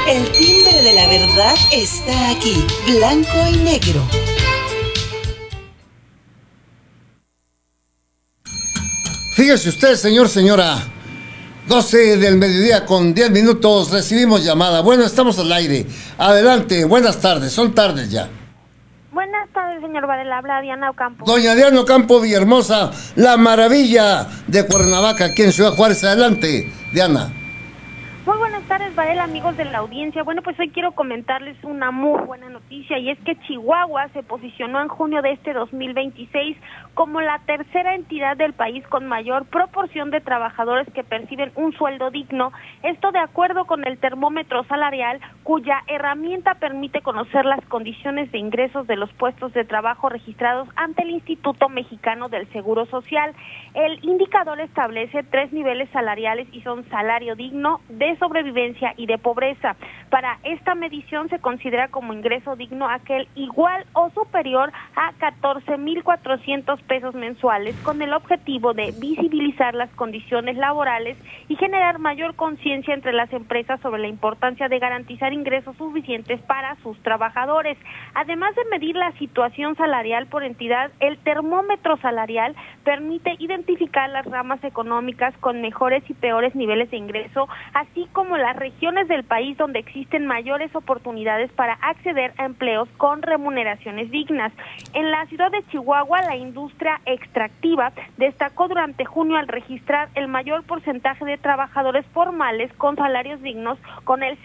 El timbre de la verdad está aquí, blanco y negro. Fíjese usted, señor, señora, 12 del mediodía con 10 minutos, recibimos llamada. Bueno, estamos al aire. Adelante, buenas tardes, son tardes ya. Buenas tardes, señor Varela, habla Diana Ocampo. Doña Diana Ocampo Villahermosa, la maravilla de Cuernavaca, aquí en Ciudad Juárez. Adelante, Diana. Muy buenas tardes, Varela, amigos de la audiencia. Bueno, pues hoy quiero comentarles una muy buena noticia, y es que Chihuahua se posicionó en junio de este 2026 como la tercera entidad del país con mayor proporción de trabajadores que perciben un sueldo digno, esto de acuerdo con el termómetro salarial, cuya herramienta permite conocer las condiciones de ingresos de los puestos de trabajo registrados ante el Instituto Mexicano del Seguro Social. El indicador establece 3 niveles salariales y son salario digno, de sobrevivencia y de pobreza. Para esta medición se considera como ingreso digno aquel igual o superior a 14,400 pesos mensuales, con el objetivo de visibilizar las condiciones laborales y generar mayor conciencia entre las empresas sobre la importancia de garantizar ingresos suficientes para sus trabajadores. Además de medir la situación salarial por entidad, el termómetro salarial permite identificar las ramas económicas con mejores y peores niveles de ingreso, así como las regiones del país donde existen mayores oportunidades para acceder a empleos con remuneraciones dignas. En la ciudad de Chihuahua, la industria extractiva destacó durante junio al registrar el mayor porcentaje de trabajadores formales con salarios dignos, con el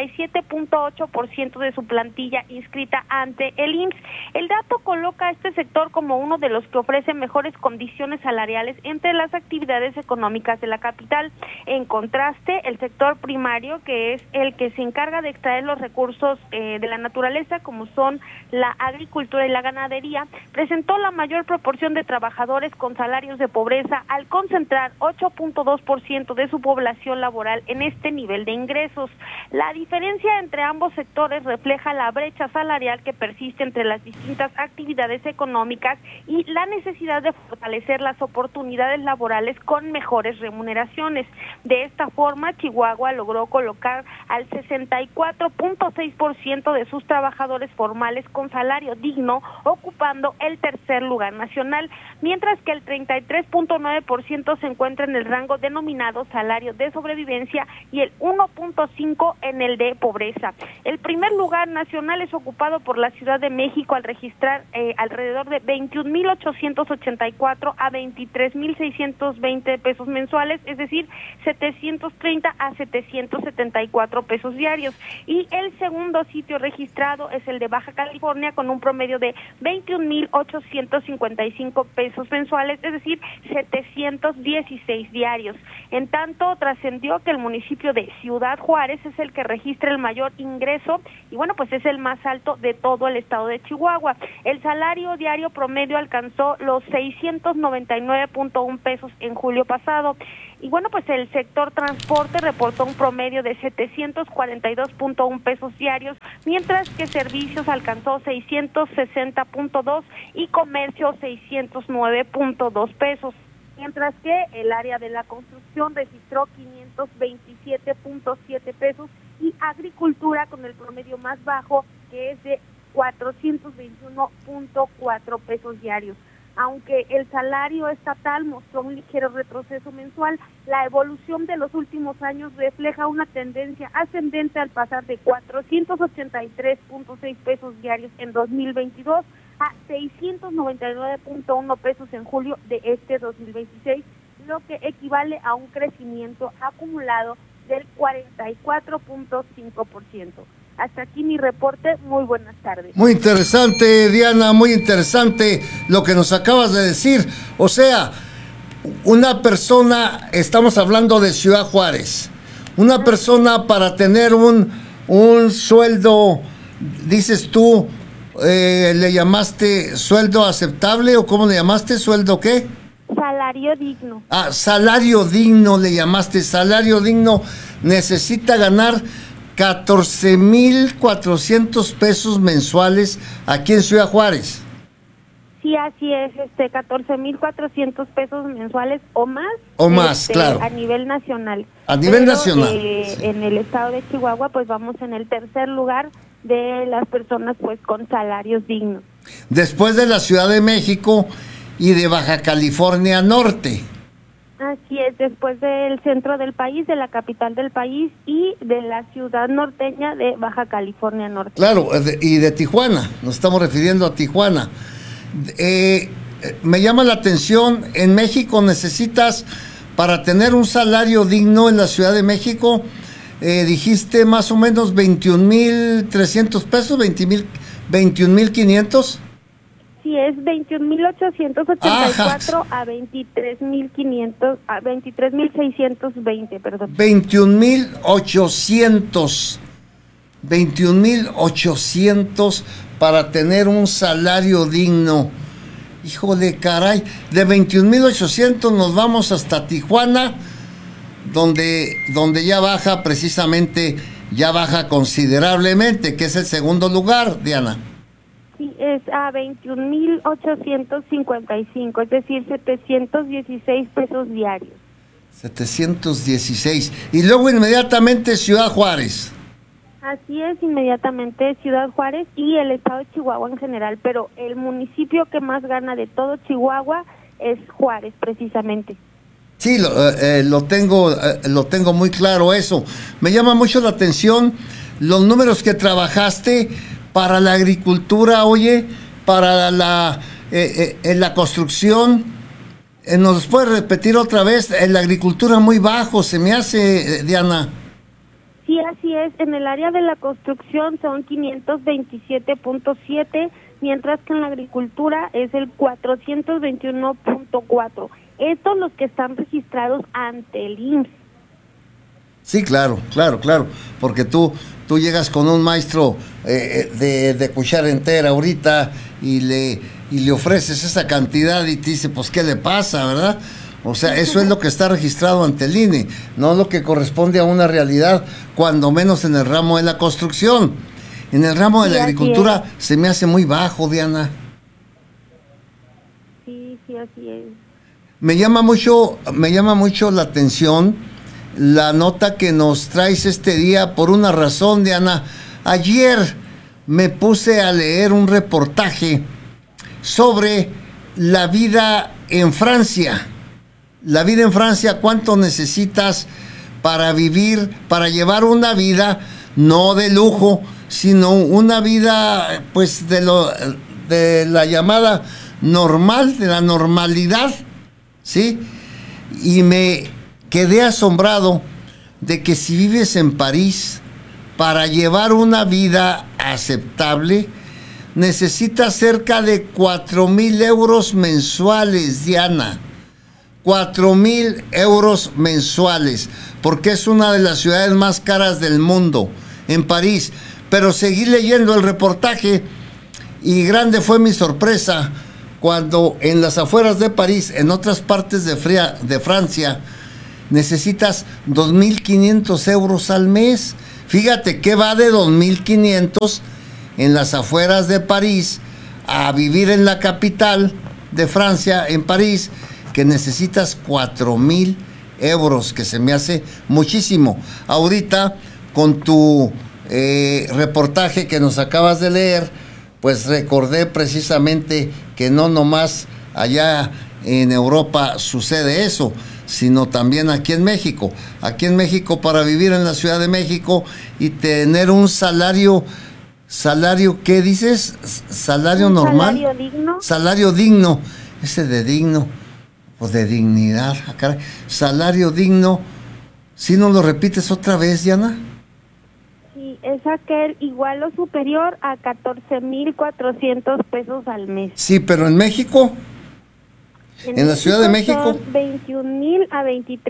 77.8% de su plantilla inscrita ante el IMSS. El dato coloca a este sector como uno de los que ofrece mejores condiciones salariales entre las actividades económicas de la capital. En contraste, el sector primario, que es el que se encarga de extraer los recursos de la naturaleza, como son la agricultura y la ganadería, presentó la mayor proporción de trabajadores con salarios de pobreza, al concentrar 8.2% de su población laboral en este nivel de ingresos. La diferencia entre ambos sectores refleja la brecha salarial que persiste entre las distintas actividades económicas y la necesidad de fortalecer las oportunidades laborales con mejores remuneraciones. De esta forma, Chihuahua logró colocar al 64.6% de sus trabajadores formales con salario digno, ocupando el tercer lugar nacional, mientras que el 33.9% se encuentra en el rango denominado salario de sobrevivencia y el 1.5% en el de pobreza. El primer lugar nacional es ocupado por la Ciudad de México al registrar alrededor de 21,884 a 23,620 pesos mensuales, es decir, 730 a 774 pesos diarios. Y el segundo sitio registrado es el de Baja California, con un promedio de 21,855 pesos mensuales, es decir, 716 diarios. En tanto, trascendió que el municipio de Ciudad Juárez es el que registra el mayor ingreso y bueno, pues es el más alto de todo el estado de Chihuahua. El salario diario promedio alcanzó los 699.1 pesos en julio pasado. Y bueno, pues el sector transporte reportó un promedio de 742.1 pesos diarios, mientras que servicios alcanzó 660.2 y comercio 609.2 pesos. Mientras que el área de la construcción registró 527.7 pesos y agricultura con el promedio más bajo, que es de 421.4 pesos diarios. Aunque el salario estatal mostró un ligero retroceso mensual, la evolución de los últimos años refleja una tendencia ascendente al pasar de 483.6 pesos diarios en 2022 a 699.1 pesos en julio de este 2026, lo que equivale a un crecimiento acumulado del 44.5%. Hasta aquí mi reporte, muy buenas tardes. Muy interesante, Diana, muy interesante lo que nos acabas de decir. O sea, una persona, estamos hablando de Ciudad Juárez, una persona para tener un sueldo, dices tú, ¿le llamaste sueldo aceptable o cómo le llamaste? ¿Sueldo qué? Salario digno. Ah, salario digno le llamaste. Salario digno necesita ganar 14,400 pesos mensuales aquí en Ciudad Juárez. Sí, Sí, así es, 14,400 pesos mensuales o más. O más, claro. A nivel nacional. A nivel Pero, nacional. En el estado de Chihuahua, pues vamos en el tercer lugar de las personas, pues, con salarios dignos. Después de la Ciudad de México y de Baja California Norte. Así es, después del centro del país, de la capital del país y de la ciudad norteña de Baja California Norte. Claro, y de Tijuana, nos estamos refiriendo a Tijuana. Me llama la atención, en México necesitas, para tener un salario digno en la Ciudad de México, dijiste más o menos 21,300 pesos, 21,500. Sí, es 21,884 a 23,620, perdón. 21,800 para tener un salario digno. Híjole, caray, de 21,800 nos vamos hasta Tijuana, donde ya baja precisamente, ya baja considerablemente, que es el segundo lugar, Diana. Sí, es a 21,855, es decir, 716 pesos diarios. 716. Y luego inmediatamente Ciudad Juárez. Así es, inmediatamente Ciudad Juárez y el estado de Chihuahua en general, pero el municipio que más gana de todo Chihuahua es Juárez, precisamente. Sí, lo tengo muy claro eso. Me llama mucho la atención los números que trabajaste para la agricultura, oye, para en la construcción. ¿Nos puedes repetir otra vez? En la agricultura muy bajo, se me hace, Diana. Sí, así es. En el área de la construcción son 527.7, mientras que en la agricultura es el 421.4. Estos los que están registrados ante el IMSS. Sí, claro, porque tú llegas con un maestro de cuchara entera ahorita y le ofreces esa cantidad y te dice, pues, ¿qué le pasa, verdad? O sea, eso es lo que está registrado ante el INE, no lo que corresponde a una realidad, cuando menos en el ramo de la construcción. En el ramo de la agricultura se me hace muy bajo, Diana. Sí, así es. Me llama mucho la atención la nota que nos traes este día por una razón, Diana. Ayer me puse a leer un reportaje sobre la vida en Francia. La vida en Francia, ¿cuánto necesitas para vivir, para llevar una vida no de lujo, sino una vida, pues, de la llamada normal, de la normalidad, ¿sí? Y me quedé asombrado de que si vives en París, para llevar una vida aceptable, necesitas cerca de 4,000 euros mensuales, Diana. 4,000 euros mensuales, porque es una de las ciudades más caras del mundo, en París. Pero seguí leyendo el reportaje y grande fue mi sorpresa cuando en las afueras de París, en otras partes de Francia, necesitas 2,500 euros al mes. Fíjate que va de 2,500 en las afueras de París a vivir en la capital de Francia, en París, que necesitas 4,000 euros, que se me hace muchísimo. Ahorita, con tu reportaje que nos acabas de leer, pues recordé precisamente que no nomás allá en Europa sucede eso, sino también aquí en México. Aquí en México, para vivir en la Ciudad de México y tener un salario, ¿qué dices? ¿Salario normal? Salario digno. Salario digno, ese de digno, pues de dignidad, caray. Salario digno, ¿sí nos lo repites otra vez, Diana? Sí, es aquel igual o superior a 14,400 pesos al mes. Sí, pero en México, en la Ciudad de México, son 21,000 a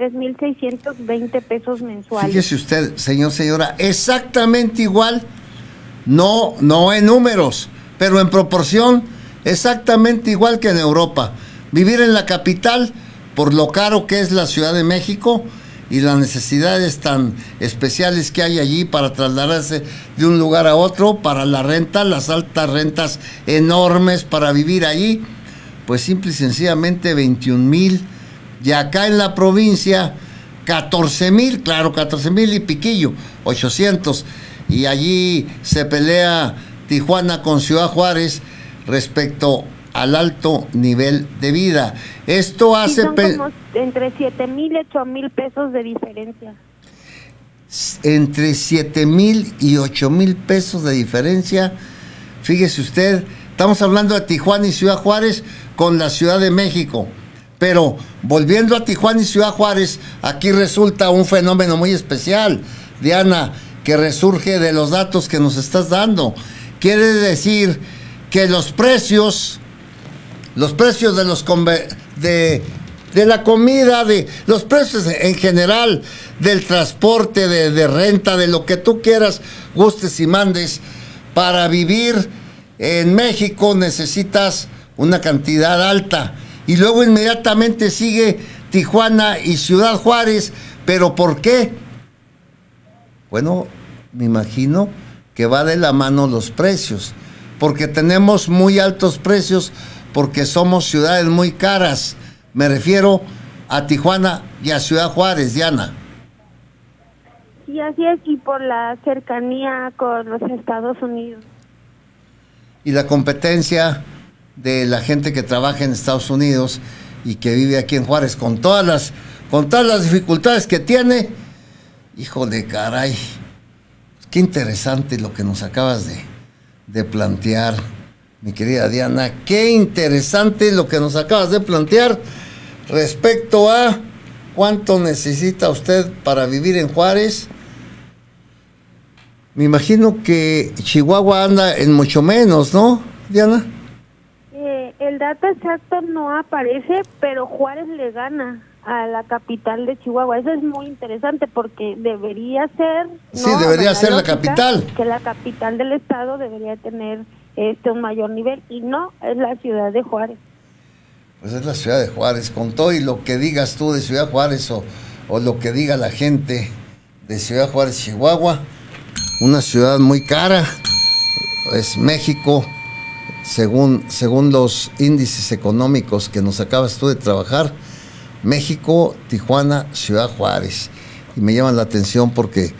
23,620 pesos mensuales. Fíjese usted, señora, exactamente igual, no en números, pero en proporción, exactamente igual que en Europa. Vivir en la capital, por lo caro que es la Ciudad de México y las necesidades tan especiales que hay allí para trasladarse de un lugar a otro, para la renta, las altas rentas enormes para vivir allí, pues simple y sencillamente 21,000. Y acá en la provincia, 14,000, claro, 14,000 y piquillo, 800. Y allí se pelea Tijuana con Ciudad Juárez respecto al alto nivel de vida. Esto hace... son como entre 7,000 y 8,000 pesos de diferencia. Entre 7,000 y 8,000 pesos de diferencia. Fíjese usted, estamos hablando de Tijuana y Ciudad Juárez con la Ciudad de México. Pero volviendo a Tijuana y Ciudad Juárez, aquí resulta un fenómeno muy especial, Diana, que resurge de los datos que nos estás dando. Quiere decir que los precios de la comida, de los precios en general, del transporte, de renta, de lo que tú quieras, gustes y mandes, para vivir en México necesitas una cantidad alta. Y luego inmediatamente sigue Tijuana y Ciudad Juárez. ¿Pero por qué? Bueno, me imagino que va de la mano los precios. Porque tenemos muy altos precios, porque somos ciudades muy caras. Me refiero a Tijuana y a Ciudad Juárez, Diana. Sí, así es, y por la cercanía con los Estados Unidos. Y la competencia de la gente que trabaja en Estados Unidos y que vive aquí en Juárez, con todas las dificultades que tiene. Híjole, caray, qué interesante lo que nos acabas de plantear, mi querida Diana. Qué interesante lo que nos acabas de plantear respecto a cuánto necesita usted para vivir en Juárez. Me imagino que Chihuahua anda en mucho menos, ¿no, Diana? El dato exacto no aparece, pero Juárez le gana a la capital de Chihuahua. Eso es muy interesante porque debería ser... Sí, debería ser la capital. Que la capital del estado debería tener un mayor nivel, y no, es la ciudad de Juárez. Pues es la ciudad de Juárez, con todo y lo que digas tú de Ciudad Juárez o lo que diga la gente de Ciudad Juárez, Chihuahua, una ciudad muy cara, es México, según los índices económicos que nos acabas tú de trabajar, México, Tijuana, Ciudad Juárez. Y me llama la atención porque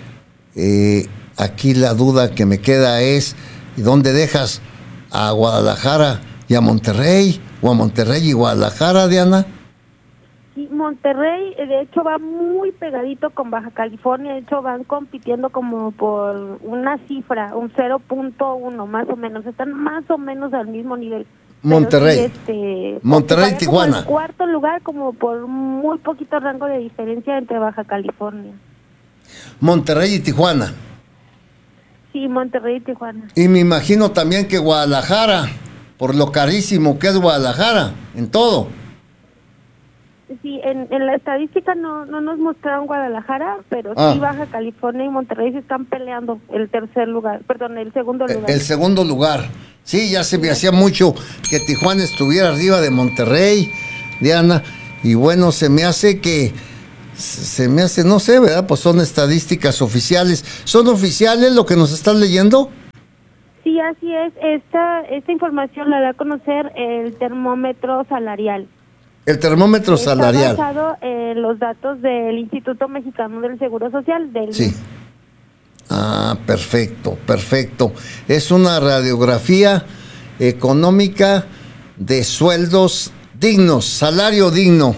aquí la duda que me queda es, ¿y dónde dejas a Guadalajara y a Monterrey? ¿O a Monterrey y Guadalajara, Diana? Sí, Monterrey, de hecho, va muy pegadito con Baja California. De hecho, van compitiendo como por una cifra, un 0.1 más o menos. Están más o menos al mismo nivel. Monterrey. Sí, Monterrey, Tijuana. En cuarto lugar, como por muy poquito rango de diferencia entre Baja California. Monterrey y Tijuana. Sí, Monterrey y Tijuana. Y me imagino también que Guadalajara, por lo carísimo que es Guadalajara, en todo. Sí, en la estadística no nos mostraron Guadalajara, pero sí Baja California y Monterrey se están peleando el segundo lugar. El segundo lugar. Sí, ya se me hacía mucho que Tijuana estuviera arriba de Monterrey, Diana, y bueno, se me hace, no sé, ¿verdad? Pues son estadísticas oficiales. ¿Son oficiales lo que nos están leyendo? Sí, así es. Esta información la da a conocer el termómetro salarial. El termómetro salarial. Está basado en los datos del Instituto Mexicano del Seguro Social. Sí. Perfecto, perfecto. Es una radiografía económica de sueldos dignos, salario digno.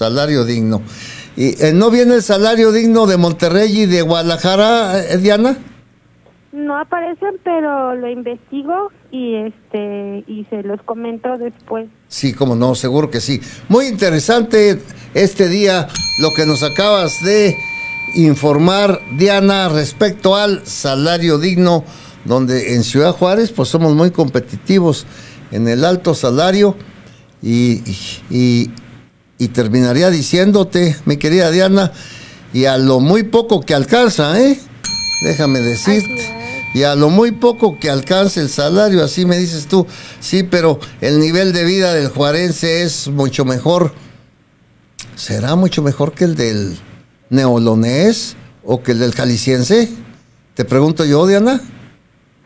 ¿Y no viene el salario digno de Monterrey y de Guadalajara, Diana? No aparecen, pero lo investigo y se los comento después. Sí, cómo no, seguro que sí. Muy interesante este día lo que nos acabas de informar, Diana, respecto al salario digno, donde en Ciudad Juárez pues somos muy competitivos en el alto salario y terminaría diciéndote, mi querida Diana, y a lo muy poco que alcanza, déjame decirte. Y a lo muy poco que alcance el salario, así me dices tú, sí, pero el nivel de vida del juarense es mucho mejor. ¿Será mucho mejor que el del neolonés o que el del jalisciense? Te pregunto yo, Diana.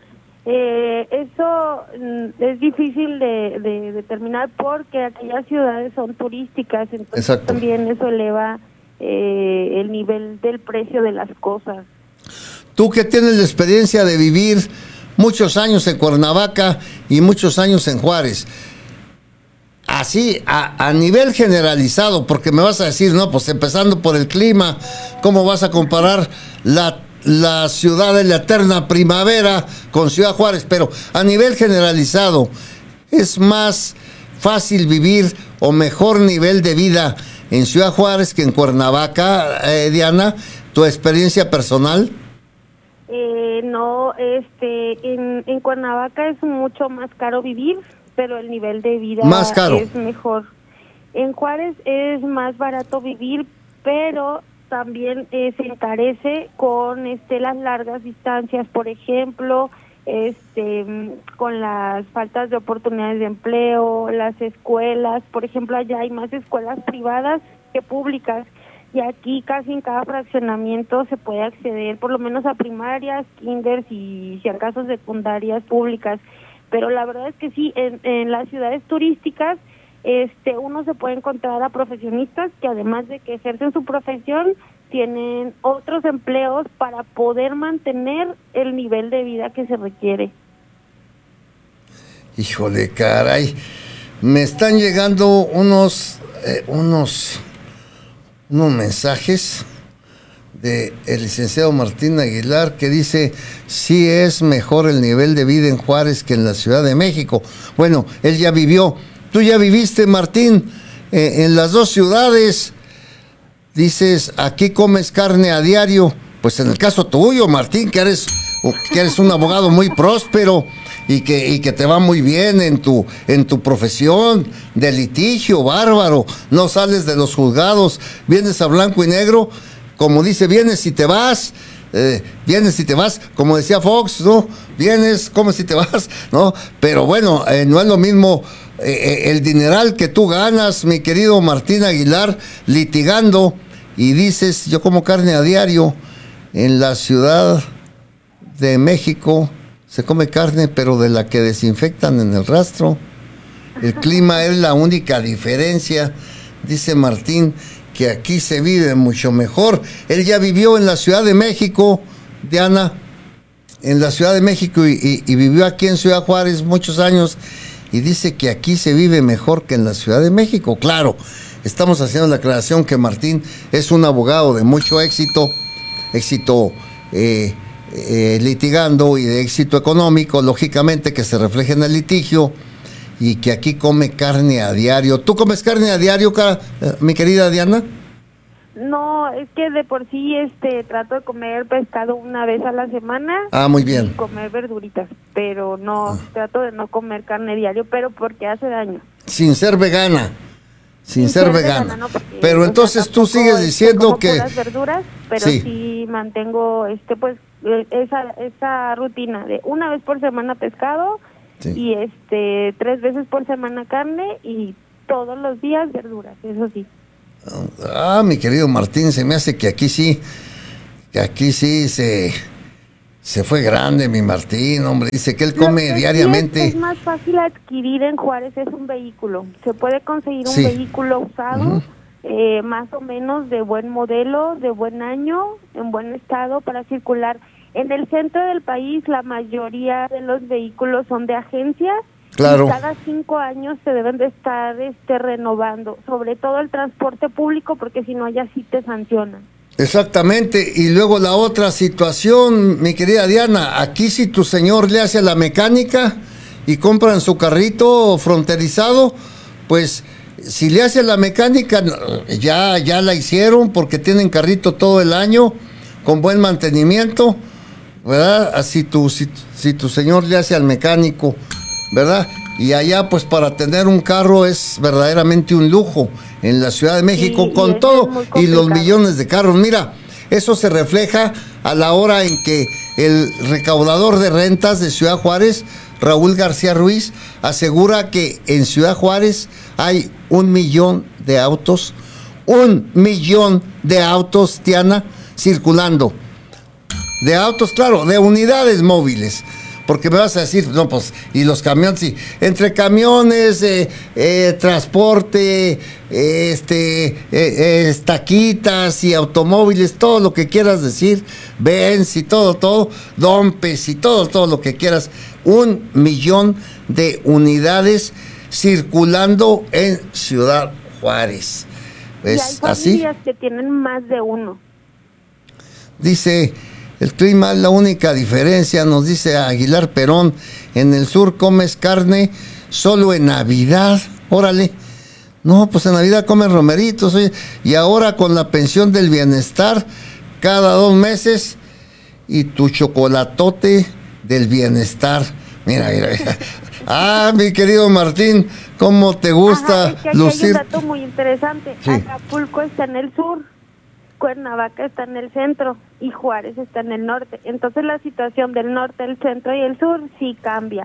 Eso es difícil de determinar porque aquellas ciudades son turísticas, entonces Exacto. también eso eleva el nivel del precio de las cosas. Tú que tienes la experiencia de vivir muchos años en Cuernavaca y muchos años en Juárez, así a nivel generalizado, porque me vas a decir, no, pues empezando por el clima, ¿cómo vas a comparar la ciudad de la eterna primavera con Ciudad Juárez? Pero a nivel generalizado, ¿es más fácil vivir o mejor nivel de vida en Ciudad Juárez que en Cuernavaca, Diana? ¿Tu experiencia personal? No, en Cuernavaca es mucho más caro vivir, pero el nivel de vida Más caro. es mejor. En Juárez es más barato vivir, pero también se encarece con las largas distancias, por ejemplo, con las faltas de oportunidades de empleo, las escuelas, por ejemplo, allá hay más escuelas privadas que públicas, y aquí casi en cada fraccionamiento se puede acceder por lo menos a primarias, kinders y si acaso secundarias públicas. Pero la verdad es que sí, en las ciudades turísticas uno se puede encontrar a profesionistas que además de que ejercen su profesión, tienen otros empleos para poder mantener el nivel de vida que se requiere. Híjole, caray, me están llegando unos mensajes de el licenciado Martín Aguilar que dice, sí es mejor el nivel de vida en Juárez que en la Ciudad de México. Bueno, él ya vivió. Tú ya viviste, Martín, en las dos ciudades. Dices, aquí comes carne a diario. Pues en el caso tuyo, Martín, que eres un abogado muy próspero y que te va muy bien en tu profesión de litigio, bárbaro. No sales de los juzgados, vienes a blanco y negro. Como dice, vienes y te vas, como decía Fox, ¿no? Vienes, comes y te vas, ¿no? Pero bueno, no es lo mismo el dineral que tú ganas, mi querido Martín Aguilar, litigando, y dices, yo como carne a diario. En la Ciudad de México se come carne, pero de la que desinfectan en el rastro. El clima es la única diferencia, dice Martín, que aquí se vive mucho mejor. Él ya vivió en la Ciudad de México, Diana, en la Ciudad de México y vivió aquí en Ciudad Juárez muchos años y dice que aquí se vive mejor que en la Ciudad de México. Claro, estamos haciendo la aclaración que Martín es un abogado de mucho éxito litigando y de éxito económico, lógicamente que se refleja en el litigio, y que aquí come carne a diario. ¿Tú comes carne a diario, mi querida Diana? No, es que de por sí trato de comer pescado una vez a la semana. Ah, muy bien. Y comer verduritas, pero no, trato de no comer carne diario, pero porque hace daño. Sin ser vegana. Sin ser vegana. No, porque, pero entonces tú sigues diciendo como que puras verduras, pero sí mantengo esa rutina de una vez por semana pescado, sí, y 3 veces por semana carne y todos los días verduras, eso sí. Ah, mi querido Martín, se me hace que aquí sí se fue grande mi Martín, hombre. Dice que él come diariamente. Es más fácil adquirir en Juárez es un vehículo. Se puede conseguir un vehículo usado, más o menos de buen modelo, de buen año, en buen estado para circular. En el centro del país la mayoría de los vehículos son de agencias. Claro. Y cada 5 años se deben de estar renovando, sobre todo el transporte público, porque si no ya sí te sancionan. Exactamente, y luego la otra situación, mi querida Diana, aquí si tu señor le hace a la mecánica y compran su carrito fronterizado, pues si le hace a la mecánica, ya la hicieron porque tienen carrito todo el año, con buen mantenimiento, ¿verdad? Así si tu señor le hace al mecánico, ¿verdad? Y allá pues para tener un carro es verdaderamente un lujo en la Ciudad de México, sí, con todo y los millones de carros. Mira, eso se refleja a la hora en que el recaudador de rentas de Ciudad Juárez, Raúl García Ruiz, asegura que en Ciudad Juárez hay 1 millón de autos, 1 millón de autos, Tiana, circulando. De autos, claro, de unidades móviles. porque me vas a decir, no, pues, y los camiones, sí, entre camiones, transporte, estaquitas y automóviles, todo lo que quieras decir, Benz y todo, Dompes y todo lo que quieras, 1 millón de unidades circulando en Ciudad Juárez. Y hay ¿Es familias así? que tienen más de uno. Dice, el clima es la única diferencia, nos dice Aguilar Perón. En el sur comes carne solo en Navidad. Órale. No, pues en Navidad comen romeritos, oye. Y ahora con la pensión del bienestar, cada 2 meses, y tu chocolatote del bienestar. Mira. Ah, mi querido Martín, ¿cómo te gusta Ajá, es que aquí lucir? hay un dato muy interesante. Sí. Acapulco está en el sur, Cuernavaca está en el centro y Juárez está en el norte. Entonces la situación del norte, el centro y el sur sí cambia.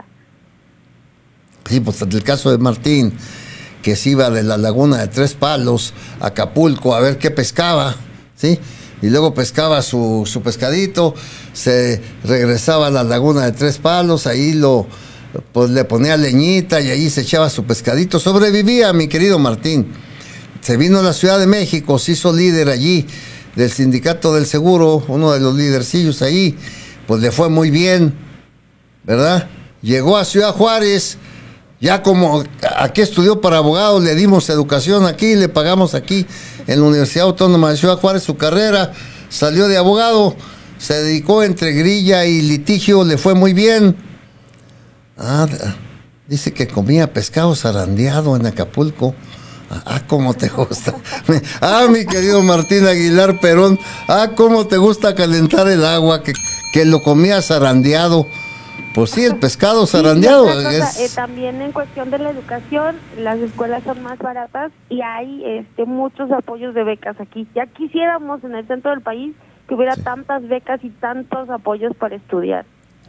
Sí, pues el caso de Martín, que se iba de la laguna de Tres Palos a Acapulco a ver qué pescaba, ¿sí? Y luego pescaba su pescadito, se regresaba a la laguna de Tres Palos, ahí pues le ponía leñita y ahí se echaba su pescadito. Sobrevivía, mi querido Martín. Se vino a la Ciudad de México, se hizo líder allí del Sindicato del Seguro, uno de los lidercillos ahí, pues le fue muy bien, ¿verdad? Llegó a Ciudad Juárez, ya como aquí estudió para abogado, le dimos educación aquí, le pagamos aquí en la Universidad Autónoma de Ciudad Juárez su carrera, salió de abogado, se dedicó entre grilla y litigio, le fue muy bien. Ah, dice que comía pescado zarandeado en Acapulco. Ah, cómo te gusta. Ah, mi querido Martín Aguilar Perón. Ah, cómo te gusta calentar el agua, que lo comía zarandeado. Pues sí, el pescado zarandeado. Sí, y otra cosa, es... también en cuestión de la educación, las escuelas son más baratas y hay muchos apoyos de becas aquí. Ya quisiéramos en el centro del país que hubiera tantas becas y tantos apoyos para estudiar.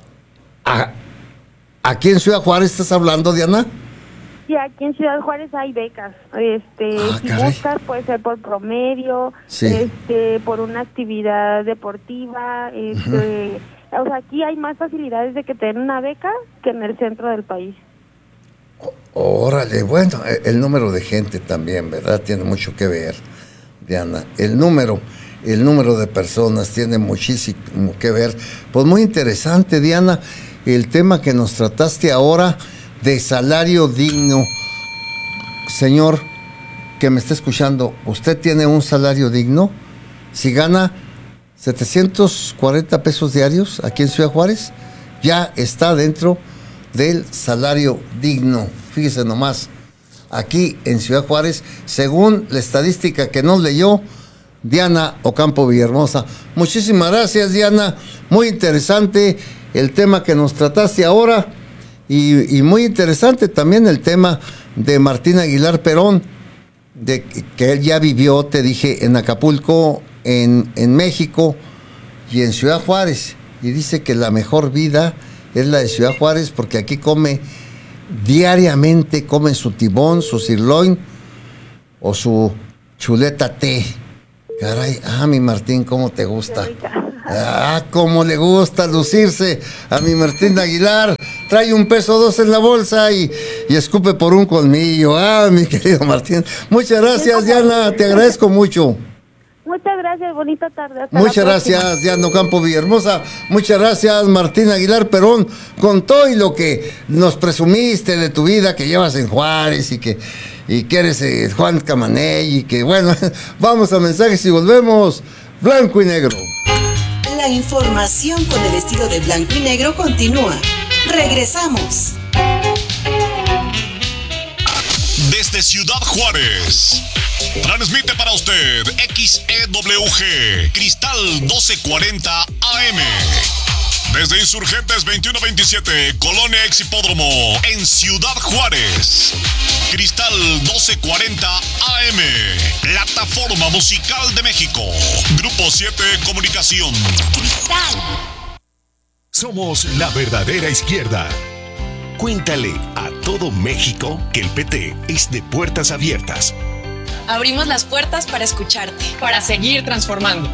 ¿Aquí en Ciudad Juárez estás hablando, Diana? Sí, aquí en Ciudad Juárez hay becas. Si caray. buscas, puede ser por promedio, Sí. por una actividad deportiva. O sea, aquí hay más facilidades de que te den una beca que en el centro del país. Órale, bueno, el número de gente también, ¿verdad? Tiene mucho que ver, Diana. El número de personas tiene muchísimo que ver. Pues muy interesante, Diana, el tema que nos trataste ahora de salario digno. Señor que me está escuchando, ¿usted tiene un salario digno? Si gana 740 pesos diarios aquí en Ciudad Juárez, ya está dentro del salario digno. Fíjese nomás, aquí en Ciudad Juárez, según la estadística que nos leyó Diana Ocampo Villahermosa. Muchísimas gracias, Diana. Muy interesante el tema que nos trataste ahora y muy interesante también el tema de Martín Aguilar Perón, de que él ya vivió, te dije, en Acapulco, en México y en Ciudad Juárez. Y dice que la mejor vida es la de Ciudad Juárez porque aquí diariamente come su tibón, su sirloin o su chuleta té. Caray, mi Martín, ¿cómo te gusta? Cómo le gusta lucirse a mi Martín Aguilar. Trae $1 o $2 en la bolsa y escupe por un colmillo. Mi querido Martín. Muchas gracias, Diana, te agradezco mucho. Muchas gracias, bonita tarde. Hasta Muchas la próxima. gracias, Diana Ocampo Villahermosa. Muchas gracias, Martín Aguilar Perón, con todo y lo que nos presumiste de tu vida que llevas en Juárez y que eres Juan Camaney y que, bueno, vamos a mensajes y volvemos. Blanco y negro. La información con el estilo de blanco y negro continúa. Regresamos. Desde Ciudad Juárez, transmite para usted XEWG Cristal 1240 AM. Desde Insurgentes 2127, Colonia Ex Hipódromo, en Ciudad Juárez. Cristal 1240 AM, plataforma musical de México. Grupo 7 Comunicación. Cristal. Somos la verdadera izquierda. Cuéntale a todo México que el PT es de puertas abiertas. Abrimos las puertas para escucharte, para seguir transformando.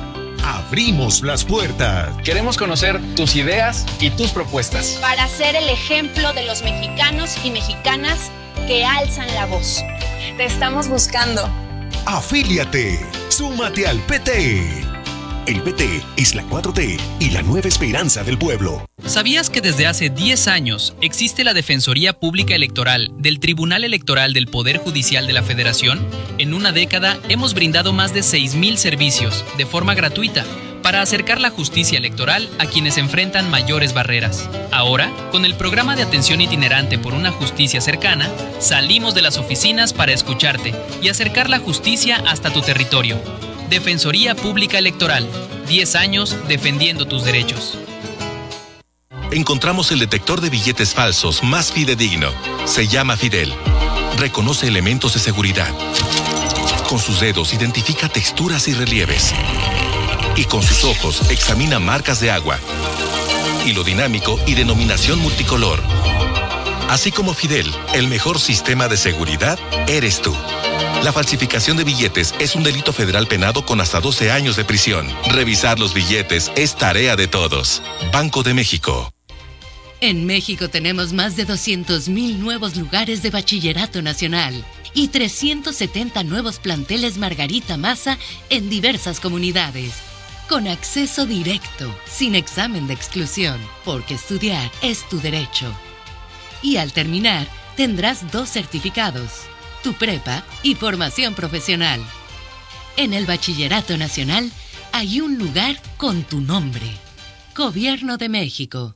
abrimos las puertas. Queremos conocer tus ideas y tus propuestas. Para ser el ejemplo de los mexicanos y mexicanas que alzan la voz. Te estamos buscando. Afíliate. Súmate al PT. El PT es la 4T y la nueva esperanza del pueblo. ¿Sabías que desde hace 10 años existe la Defensoría Pública Electoral del Tribunal Electoral del Poder Judicial de la Federación? En una década hemos brindado más de 6,000 servicios de forma gratuita para acercar la justicia electoral a quienes enfrentan mayores barreras. Ahora, con el programa de atención itinerante por una justicia cercana, salimos de las oficinas para escucharte y acercar la justicia hasta tu territorio. Defensoría Pública Electoral, 10 años defendiendo tus derechos. Encontramos el detector de billetes falsos más fidedigno. Se llama Fidel. Reconoce elementos de seguridad. Con sus dedos identifica texturas y relieves. Y con sus ojos examina marcas de agua. Hilo dinámico y denominación multicolor. Así como Fidel, el mejor sistema de seguridad eres tú. La falsificación de billetes es un delito federal penado con hasta 12 años de prisión. Revisar los billetes es tarea de todos. Banco de México. En México tenemos más de 200,000 nuevos lugares de bachillerato nacional y 370 nuevos planteles Margarita Maza en diversas comunidades. Con acceso directo, sin examen de exclusión, porque estudiar es tu derecho. Y al terminar, tendrás 2 certificados, tu prepa y formación profesional. En el Bachillerato Nacional hay un lugar con tu nombre. Gobierno de México.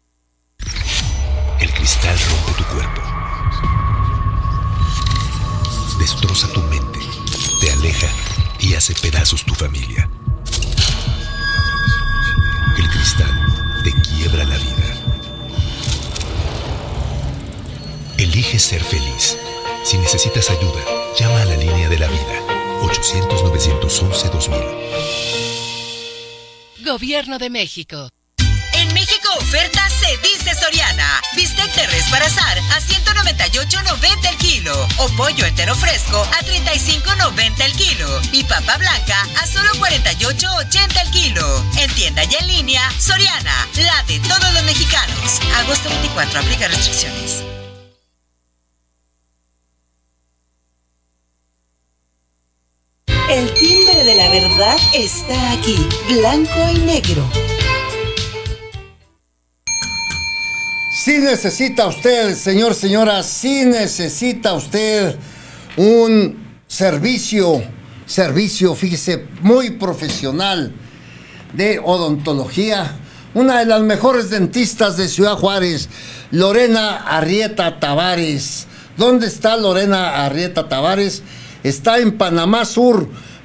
El cristal rompe tu cuerpo. Destroza tu mente, te aleja y hace pedazos tu familia. El cristal te quiebra la vida. Elige ser feliz. Si necesitas ayuda, llama a la línea de la vida. 800-911-2000. Gobierno de México. En México oferta se dice Soriana. Bistec de res para asar a $198.90 el kilo. O pollo entero fresco a $35.90 el kilo. Y papa blanca a solo $48.80 el kilo. En tienda y en línea, Soriana, la de todos los mexicanos. Agosto 24, aplica restricciones. El timbre de la verdad está aquí, blanco y negro. Si necesita usted, señor, señora, si necesita usted un servicio, fíjese, muy profesional de odontología, una de las mejores dentistas de Ciudad Juárez, Lorena Arrieta Tavares. ¿Dónde está Lorena Arrieta Tavares? Está en Panamá Sur,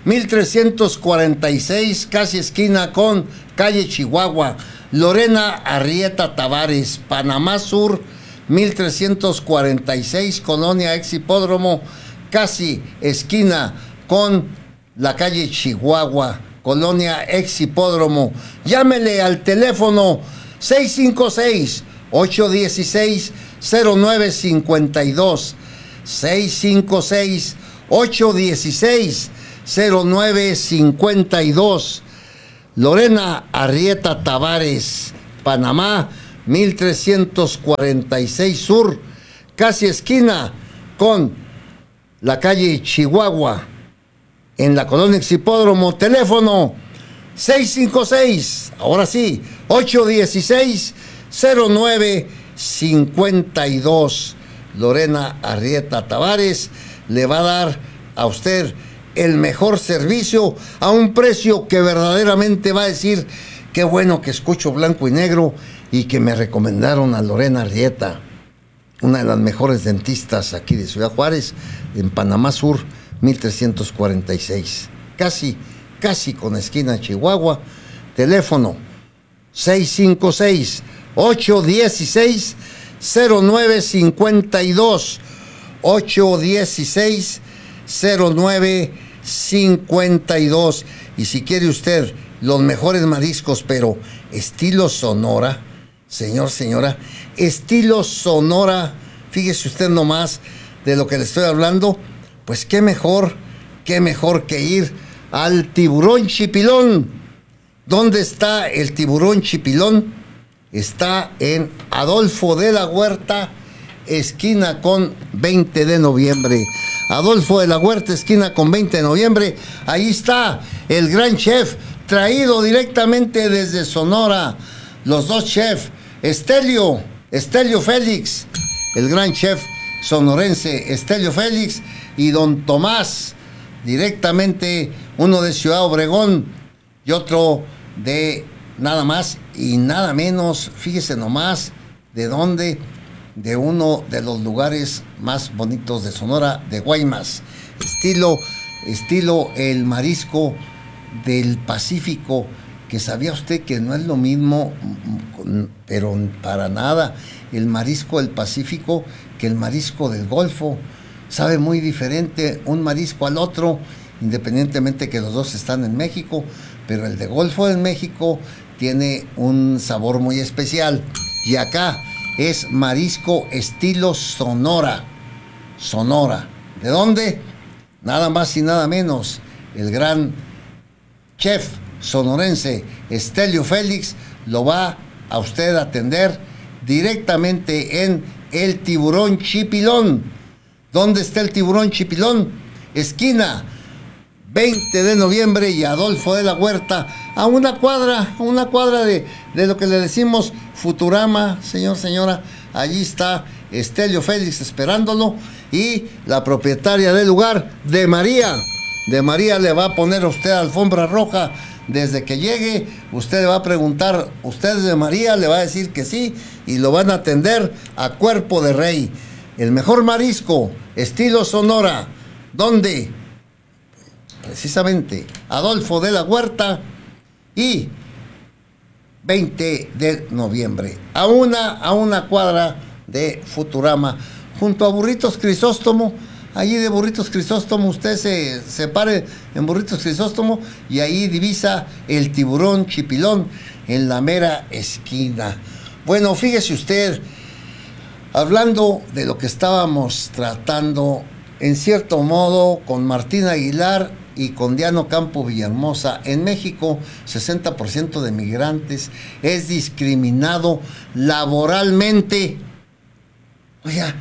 1346, casi esquina con calle Chihuahua. Lorena Arrieta Tavares, Panamá Sur, 1346, Colonia Ex Hipódromo, casi esquina con la calle Chihuahua, Colonia Ex Hipódromo. Llámele al teléfono 656-816-0952, 656-816-0952. Lorena Arrieta Tavares, Panamá, 1346 Sur, casi esquina con la calle Chihuahua, en la colonia Hipódromo. Teléfono 656, ahora sí, 816-0952. Lorena Arrieta Tavares le va a dar a usted el mejor servicio a un precio que verdaderamente va a decir: qué bueno que escucho Blanco y Negro y que me recomendaron a Lorena Arrieta, una de las mejores dentistas aquí de Ciudad Juárez, en Panamá Sur, 1346, casi con esquina Chihuahua. Teléfono 656-816-0952, 816-0952. Y si quiere usted los mejores mariscos, pero estilo Sonora, señor, señora, estilo Sonora, fíjese usted nomás de lo que le estoy hablando, pues qué mejor que ir al Tiburón Chipilón, ¿Dónde está el tiburón chipilón? Está en Adolfo de la Huerta, esquina con 20 de noviembre. Adolfo de la Huerta, esquina con 20 de noviembre. Ahí está el gran chef, traído directamente desde Sonora. Los dos chefs, Estelio Félix, el gran chef sonorense Estelio Félix, y don Tomás, directamente uno de Ciudad Obregón y otro de nada más y nada menos, fíjese nomás, ¿de dónde? De uno de los lugares más bonitos de Sonora, de Guaymas. Estilo el marisco del Pacífico, que sabía usted que no es lo mismo, pero para nada, el marisco del Pacífico que el marisco del Golfo. Sabe muy diferente un marisco al otro, independientemente que los dos están en México, pero el de Golfo de México tiene un sabor muy especial. Y acá es marisco estilo Sonora. ¿De dónde? Nada más y nada menos, el gran chef sonorense Estelio Félix lo va a usted a atender directamente en el Tiburón Chipilón. ¿Dónde está el Tiburón Chipilón? Esquina 20 de noviembre y Adolfo de la Huerta, a una cuadra de lo que le decimos Futurama, señora. Allí está Estelio Félix esperándolo, y la propietaria del lugar, de María le va a poner a usted alfombra roja desde que llegue. Usted le va a preguntar, ¿usted es de María? Le va a decir que sí, y lo van a atender a cuerpo de rey. El mejor marisco, estilo Sonora. ¿Dónde? Precisamente Adolfo de la Huerta y 20 de noviembre, a una cuadra de Futurama, junto a Burritos Crisóstomo. Allí de Burritos Crisóstomo usted se pare en Burritos Crisóstomo y ahí divisa el Tiburón Chipilón en la mera esquina. Bueno, fíjese usted, hablando de lo que estábamos tratando, en cierto modo, con Martín Aguilar y con Diano Campo Villahermosa, en México 60% de migrantes es discriminado laboralmente. Oiga,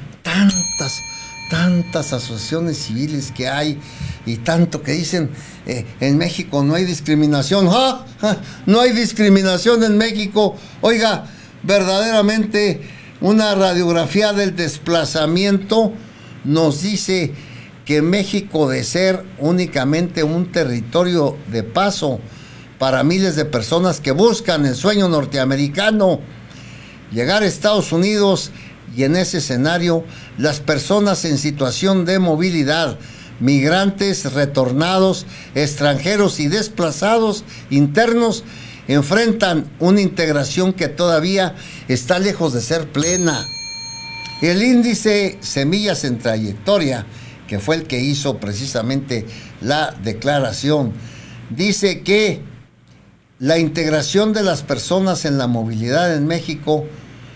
tantas asociaciones civiles que hay y tanto que dicen en México no hay discriminación. ¡Ah! No hay discriminación en México. Oiga, verdaderamente una radiografía del desplazamiento nos dice que México, de ser únicamente un territorio de paso para miles de personas que buscan el sueño norteamericano, llegar a Estados Unidos, y en ese escenario las personas en situación de movilidad, migrantes, retornados, extranjeros y desplazados internos, enfrentan una integración que todavía está lejos de ser plena. El índice Semillas en Trayectoria, que fue el que hizo precisamente la declaración, dice que la integración de las personas en la movilidad en México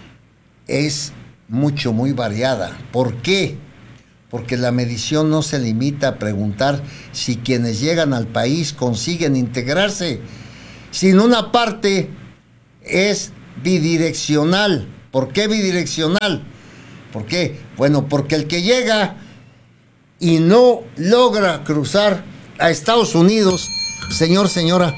es muy variada. ¿Por qué? Porque la medición no se limita a preguntar si quienes llegan al país consiguen integrarse, sino una parte es bidireccional. ¿Por qué bidireccional? ¿Por qué? Bueno, porque el que llega y no logra cruzar a Estados Unidos, señora,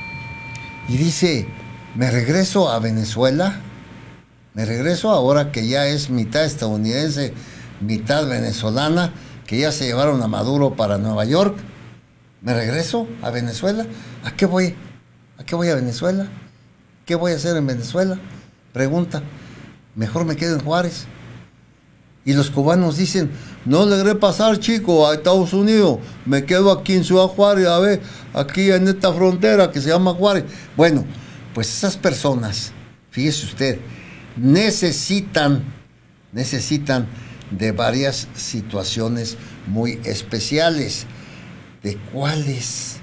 y dice, ¿me regreso a Venezuela? ¿Me regreso ahora que ya es mitad estadounidense, mitad venezolana, que ya se llevaron a Maduro para Nueva York? ¿Me regreso a Venezuela? ¿A qué voy? ¿A qué voy a Venezuela? ¿Qué voy a hacer en Venezuela? Pregunta. Mejor me quedo en Juárez. Y los cubanos dicen, no logré pasar, chico, a Estados Unidos, me quedo aquí en Ciudad Juárez, a ver, aquí en esta frontera que se llama Juárez. Bueno, pues esas personas, fíjese usted, necesitan de varias situaciones muy especiales. ¿De cuáles?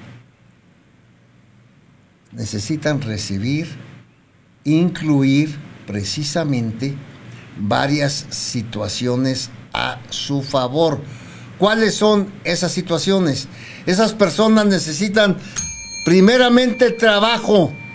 Necesitan recibir, incluir precisamente varias situaciones a su favor. ¿Cuáles son esas situaciones? Esas personas necesitan primeramente trabajo.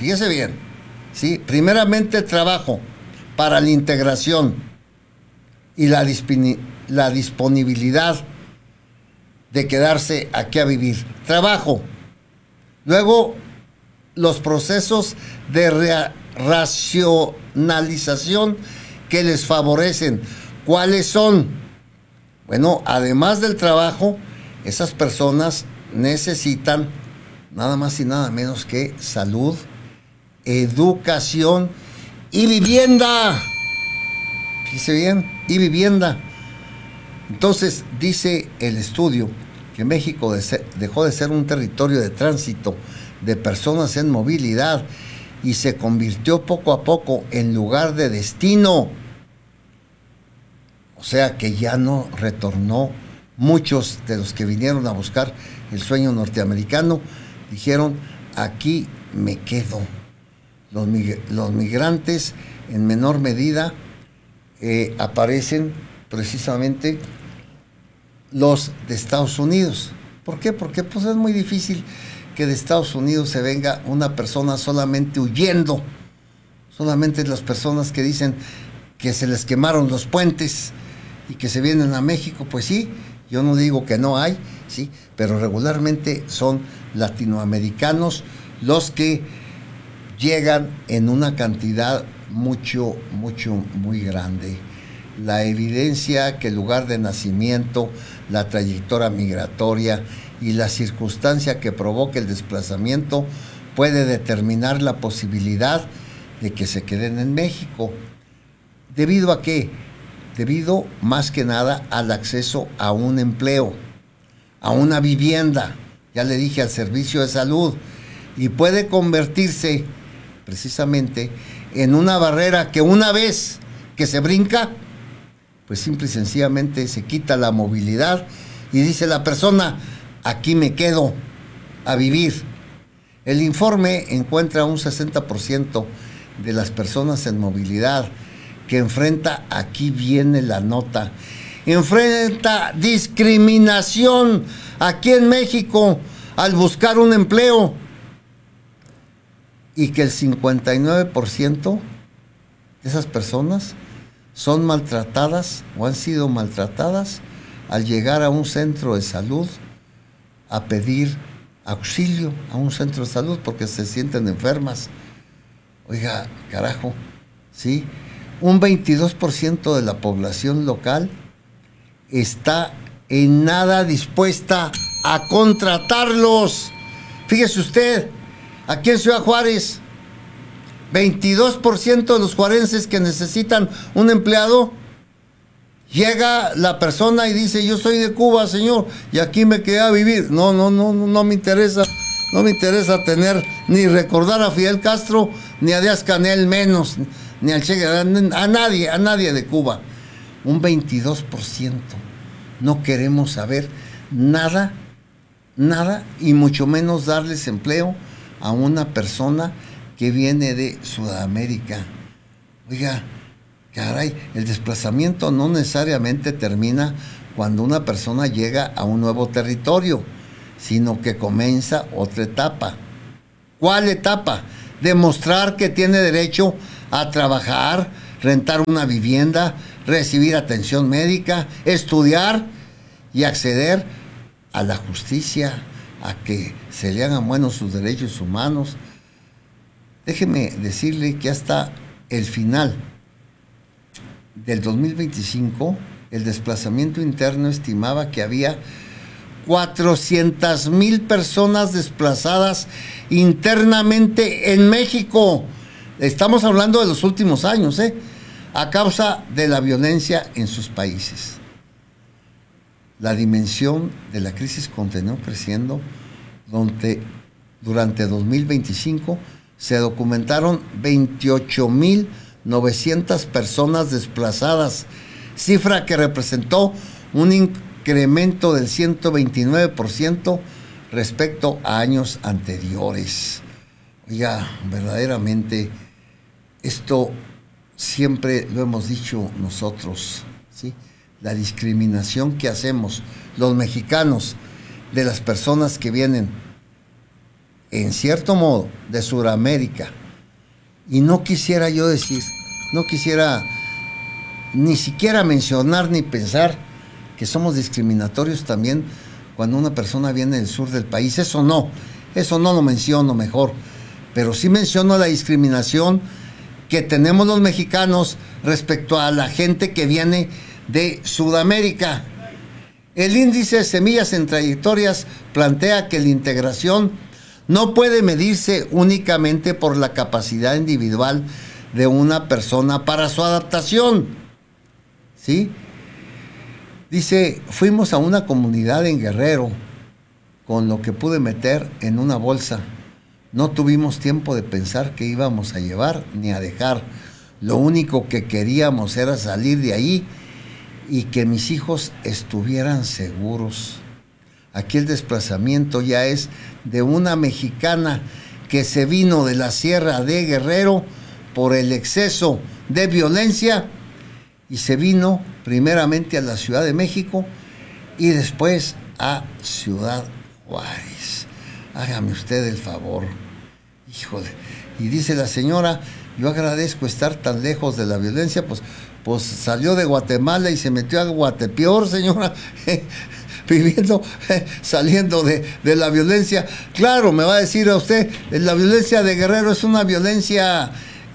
fíjese bien, ¿sí? Primeramente trabajo para la integración y la disponibilidad de quedarse aquí a vivir. Trabajo. Luego, los procesos de racionalización que les favorecen. ¿Cuáles son? Bueno, además del trabajo, esas personas necesitan nada más y nada menos que salud, educación y vivienda. Fíjese bien, y vivienda. Entonces, dice el estudio que México dejó de ser un territorio de tránsito de personas en movilidad y se convirtió poco a poco en lugar de destino. O sea que ya no retornó. Muchos de los que vinieron a buscar el sueño norteamericano dijeron, aquí me quedo. Los migrantes en menor medida aparecen precisamente los de Estados Unidos. ¿Por qué? Porque pues es muy difícil que de Estados Unidos se venga una persona solamente huyendo. Solamente las personas que dicen que se les quemaron los puentes y que se vienen a México, pues sí, yo no digo que no hay, sí, pero regularmente son latinoamericanos los que llegan en una cantidad muy grande. La evidencia que el lugar de nacimiento, la trayectoria migratoria y la circunstancia que provoca el desplazamiento puede determinar la posibilidad de que se queden en México. ¿Debido a qué? Debido más que nada al acceso a un empleo, a una vivienda, ya le dije, al servicio de salud, y puede convertirse precisamente en una barrera que una vez que se brinca, pues simple y sencillamente se quita la movilidad y dice la persona, aquí me quedo a vivir. El informe encuentra un 60% de las personas en movilidad que enfrenta, aquí viene la nota, enfrenta discriminación aquí en México al buscar un empleo, y que el 59% de esas personas son maltratadas o han sido maltratadas al llegar a un centro de salud a pedir auxilio a un centro de salud porque se sienten enfermas. Oiga, carajo, ¿sí? Un 22% de la población local está en nada dispuesta a contratarlos. Fíjese usted, aquí en Ciudad Juárez, 22% de los juarenses que necesitan un empleado, llega la persona y dice, yo soy de Cuba, señor, y aquí me quedé a vivir. No me interesa. No me interesa tener, ni recordar a Fidel Castro, ni a Díaz Canel menos, ni al Che Guevara, a nadie de Cuba. Un 22%. No queremos saber nada, y mucho menos darles empleo a una persona que viene de Sudamérica. Oiga, caray, el desplazamiento no necesariamente termina cuando una persona llega a un nuevo territorio, sino que comienza otra etapa. ¿Cuál etapa? Demostrar que tiene derecho a trabajar, rentar una vivienda, recibir atención médica, estudiar y acceder a la justicia, a que se le hagan buenos sus derechos humanos. Déjeme decirle que hasta el final del 2025, el desplazamiento interno estimaba que había 400,000 personas desplazadas internamente en México. Estamos hablando de los últimos años, a causa de la violencia en sus países. La dimensión de la crisis continuó creciendo, donde durante 2025 se documentaron 28,900 personas desplazadas, cifra que representó un incremento del 129% respecto a años anteriores. Oiga, verdaderamente, esto siempre lo hemos dicho nosotros, ¿sí? La discriminación que hacemos los mexicanos de las personas que vienen en cierto modo, de Sudamérica, y no quisiera yo decir, no quisiera ni siquiera mencionar ni pensar que somos discriminatorios también cuando una persona viene del sur del país. Eso no lo menciono mejor, pero sí menciono la discriminación que tenemos los mexicanos respecto a la gente que viene de Sudamérica. El índice Semillas en Trayectorias plantea que la integración no puede medirse únicamente por la capacidad individual de una persona para su adaptación, ¿sí? Dice, fuimos a una comunidad en Guerrero con lo que pude meter en una bolsa. No tuvimos tiempo de pensar qué íbamos a llevar ni a dejar. Lo único que queríamos era salir de ahí y que mis hijos estuvieran seguros. Aquí el desplazamiento ya es de una mexicana que se vino de la Sierra de Guerrero por el exceso de violencia y se vino primeramente a la Ciudad de México y después a Ciudad Juárez. Hágame usted el favor. Híjole. Y dice la señora, yo agradezco estar tan lejos de la violencia, pues salió de Guatemala y se metió a Guatepeor, señora, saliendo de la violencia. Claro, me va a decir a usted, la violencia de Guerrero es una violencia,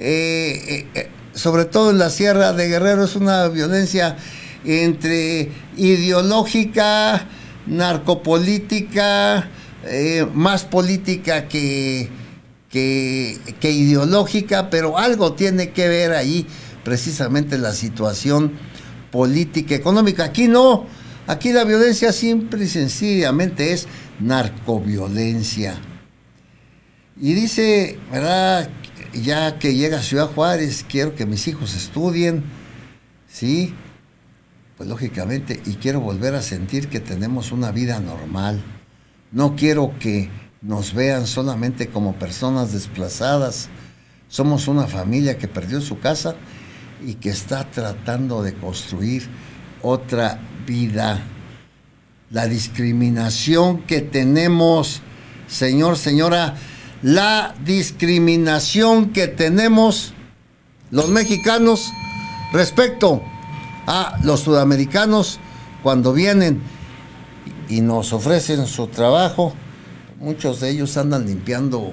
sobre todo en la Sierra de Guerrero, es una violencia entre ideológica, narcopolítica, más política que ideológica, pero algo tiene que ver ahí precisamente la situación política, económica. Aquí no, aquí la violencia simple y sencillamente es narcoviolencia. Y dice, ¿verdad? Ya que llega a Ciudad Juárez, quiero que mis hijos estudien, ¿sí? Pues lógicamente, y quiero volver a sentir que tenemos una vida normal. No quiero que nos vean solamente como personas desplazadas. Somos una familia que perdió su casa y que está tratando de construir otra vida. La discriminación que tenemos, señor, señora, la discriminación que tenemos los mexicanos respecto a los sudamericanos cuando vienen y nos ofrecen su trabajo. Muchos de ellos andan limpiando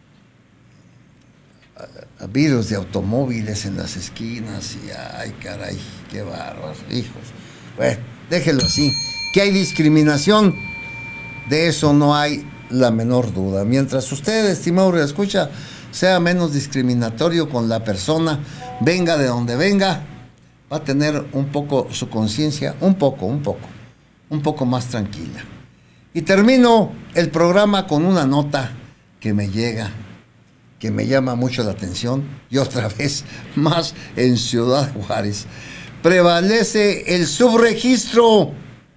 vidrios de automóviles en las esquinas y ay caray, qué bárbaros, hijos. Bueno, déjelo así. ¿Que hay discriminación? De eso no hay la menor duda. Mientras usted, estimado escucha, sea menos discriminatorio con la persona, venga de donde venga, va a tener un poco su conciencia, un poco más tranquila. Y termino el programa con una nota que me llega, que me llama mucho la atención, y otra vez más en Ciudad Juárez. Prevalece el subregistro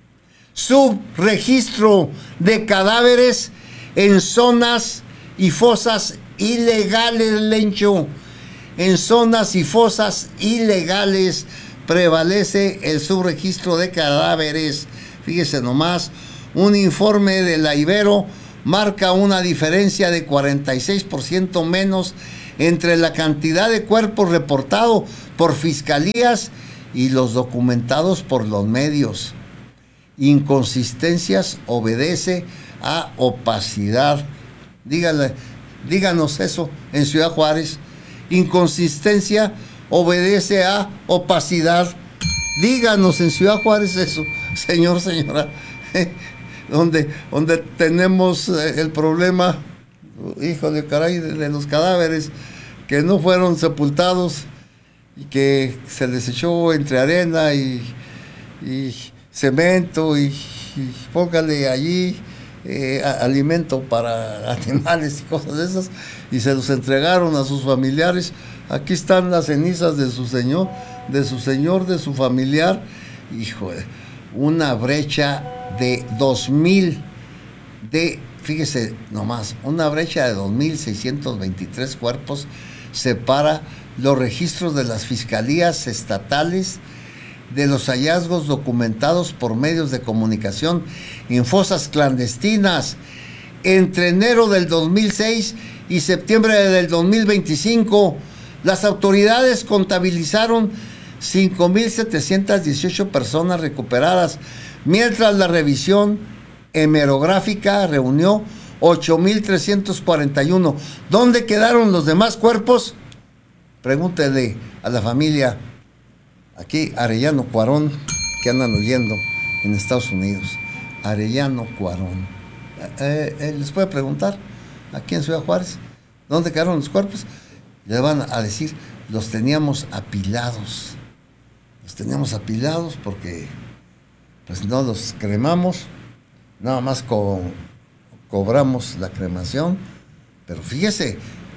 de cadáveres en zonas y fosas ilegales, Lencho. En zonas y fosas ilegales prevalece el subregistro de cadáveres. Fíjese nomás, un informe de la Ibero marca una diferencia de 46% menos entre la cantidad de cuerpos reportados por fiscalías y los documentados por los medios. Inconsistencias obedece a opacidad. Díganos eso en Ciudad Juárez. Inconsistencia obedece a opacidad. Díganos en Ciudad Juárez eso, señor, señora. Donde tenemos el problema, híjole, caray, de los cadáveres que no fueron sepultados y que se les echó entre arena y cemento y póngale allí alimento para animales y cosas de esas, y se los entregaron a sus familiares. Aquí están las cenizas de su señor, de su familiar. Híjole, una brecha de 2,000, fíjese nomás, una brecha de 2,623 cuerpos separa los registros de las fiscalías estatales de los hallazgos documentados por medios de comunicación en fosas clandestinas entre enero del 2006 y septiembre del 2025, las autoridades contabilizaron 5,718 personas recuperadas, mientras la revisión hemerográfica reunió 8,341. ¿Dónde quedaron los demás cuerpos? Pregúntele a la familia aquí, Arellano Cuarón, que andan huyendo en Estados Unidos. Arellano Cuarón. ¿Les puede preguntar aquí en Ciudad Juárez dónde quedaron los cuerpos? Le van a decir, los teníamos apilados. Los teníamos apilados porque pues no los cremamos, nada más cobramos la cremación. Pero fíjese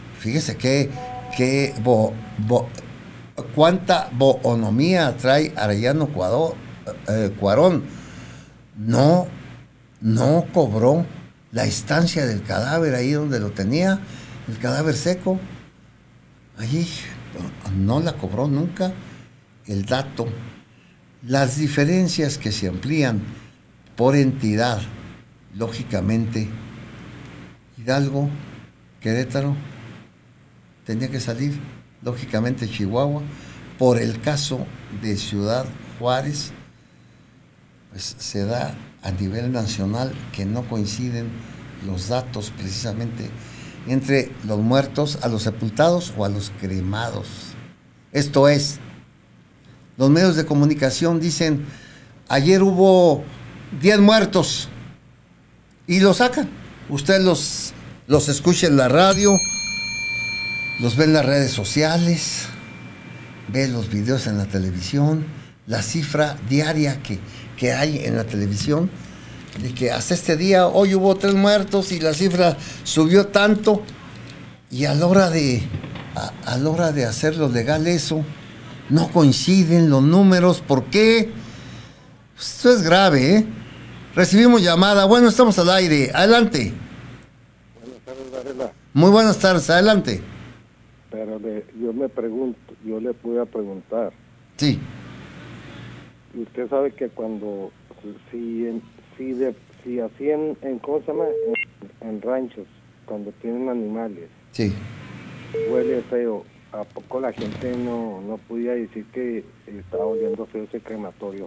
cuánta bonomía trae Arellano Cuarón. No cobró la estancia del cadáver ahí donde lo tenía, el cadáver seco. Allí no la cobró nunca. El dato, las diferencias que se amplían por entidad, lógicamente, Hidalgo, Querétaro, tenía que salir, lógicamente Chihuahua. Por el caso de Ciudad Juárez, pues se da a nivel nacional que no coinciden los datos precisamente entre los muertos, a los sepultados o a los cremados. Esto es, los medios de comunicación dicen, ayer hubo 10 muertos, y lo sacan. Usted los escucha en la radio, los ve en las redes sociales, ve los videos en la televisión, la cifra diaria que hay en la televisión, de que hasta este día, hoy hubo 3 muertos y la cifra subió tanto, y a la hora de hacerlo legal eso, no coinciden los números. ¿Por qué? Esto es grave, ¿eh? Recibimos llamada. Bueno, estamos al aire. Adelante. Buenas tardes, Varela. Muy buenas tardes, adelante. Pero yo le pude preguntar. Sí. Usted sabe que cuando, si así en ¿cómo se llama? En ranchos, cuando tienen animales. Sí. Huele feo. ¿A poco la gente no podía decir que estaba oliendo feo ese crematorio?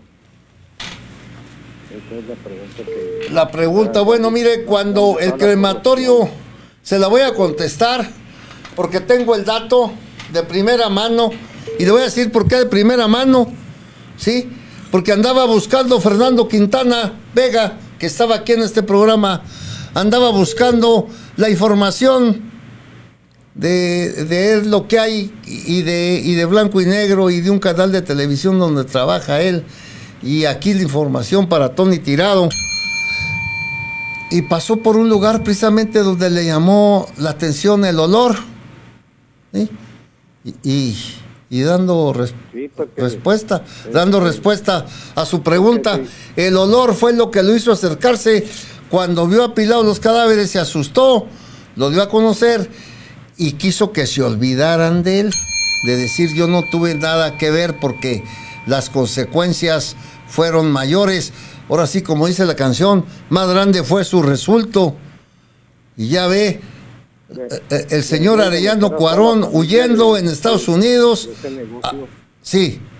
Esa es la pregunta que... La pregunta, bueno, mire, cuando el crematorio, se la voy a contestar, porque tengo el dato de primera mano, y le voy a decir por qué de primera mano, ¿sí? Porque andaba buscando Fernando Quintana Vega, que estaba aquí en este programa, andaba buscando la información de lo que hay y de Blanco y Negro y de un canal de televisión donde trabaja él, y aquí la información para Tony Tirado, y pasó por un lugar precisamente donde le llamó la atención el olor, ¿sí? y dando respuesta a su pregunta. El olor fue lo que lo hizo acercarse. Cuando vio apilados los cadáveres se asustó, lo dio a conocer y quiso que se olvidaran de él, de decir yo no tuve nada que ver porque las consecuencias fueron mayores. Ahora sí, como dice la canción, más grande fue su resultado. Y ya ve, el señor Arellano Cuarón huyendo en Estados Unidos. Sí.